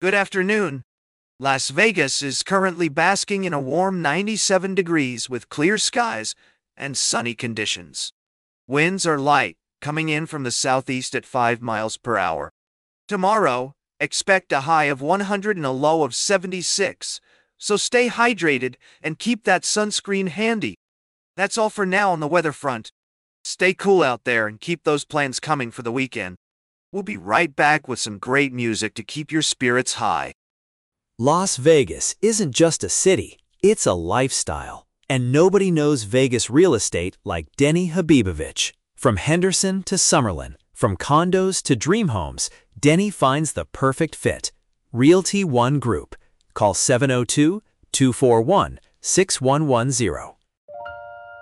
Good afternoon. Las Vegas is currently basking in a warm 97 degrees with clear skies and sunny conditions. Winds are light, coming in from the southeast at 5 miles per hour. Tomorrow, expect a high of 100 and a low of 76, so stay hydrated and keep that sunscreen handy. That's all for now on the weather front. Stay cool out there and keep those plans coming for the weekend. We'll be right back with some great music to keep your spirits high. Las Vegas isn't just a city, it's a lifestyle. And nobody knows Vegas real estate like Denny Habibovich. From Henderson to Summerlin, from condos to dream homes, Denny finds the perfect fit. Realty One Group. Call 702-241-6110.